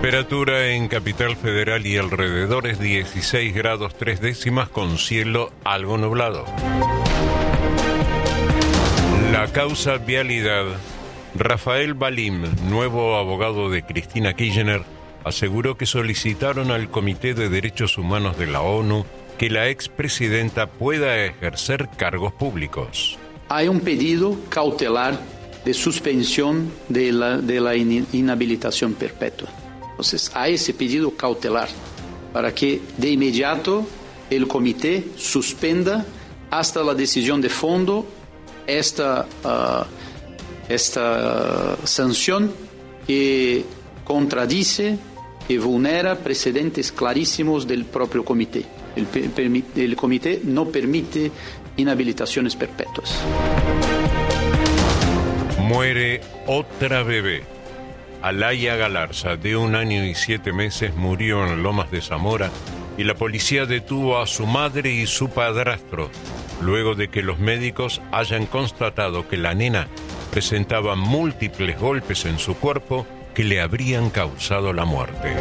Temperatura en Capital Federal y alrededores 16 grados 3 décimas con cielo algo nublado. La causa vialidad. Rafael Balim, nuevo abogado de Cristina Kirchner, aseguró que solicitaron al Comité de Derechos Humanos de la ONU que la expresidenta pueda ejercer cargos públicos. Hay un pedido cautelar de suspensión de la inhabilitación perpetua. Entonces, hay ese pedido cautelar para que de inmediato el comité suspenda hasta la decisión de fondo esta sanción que contradice y vulnera precedentes clarísimos del propio comité. El comité no permite inhabilitaciones perpetuas. Muere otra bebé. Alaya Galarza, de 1 año y 7 meses, murió en Lomas de Zamora y la policía detuvo a su madre y su padrastro, luego de que los médicos hayan constatado que la nena presentaba múltiples golpes en su cuerpo que le habrían causado la muerte.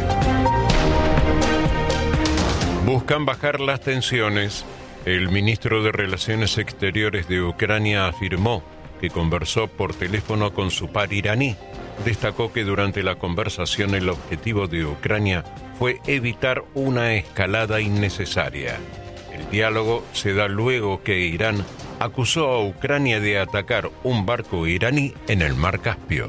Buscan bajar las tensiones. El ministro de Relaciones Exteriores de Ucrania afirmó que conversó por teléfono con su par iraní. Destacó que durante la conversación el objetivo de Ucrania fue evitar una escalada innecesaria. El diálogo se da luego que Irán acusó a Ucrania de atacar un barco iraní en el mar Caspio.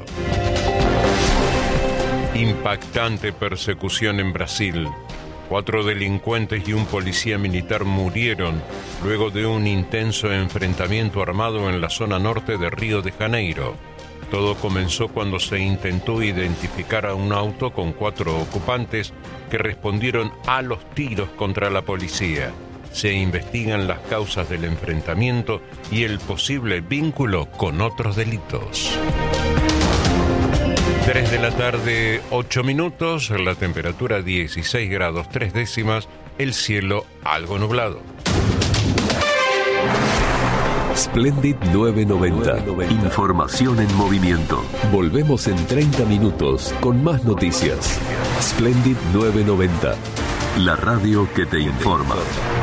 Impactante persecución en Brasil. 4 delincuentes y un policía militar murieron luego de un intenso enfrentamiento armado en la zona norte de Río de Janeiro. Todo comenzó cuando se intentó identificar a un auto con 4 ocupantes que respondieron a los tiros contra la policía. Se investigan las causas del enfrentamiento y el posible vínculo con otros delitos. 3 de la tarde, 8 minutos, la temperatura 16 grados 3 décimas, el cielo algo nublado. Splendid 990. Información en movimiento. Volvemos en 30 minutos con más noticias. Splendid 990. La radio que te informa.